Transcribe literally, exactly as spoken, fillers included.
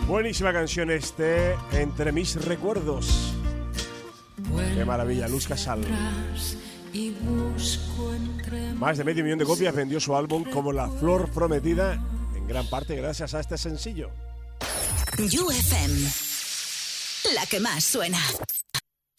Buenísima canción este, Entre mis recuerdos. Qué maravilla, Luz Casal. Más de medio millón de copias vendió su álbum Como la flor prometida, en gran parte gracias a este sencillo. You F M, la que más suena.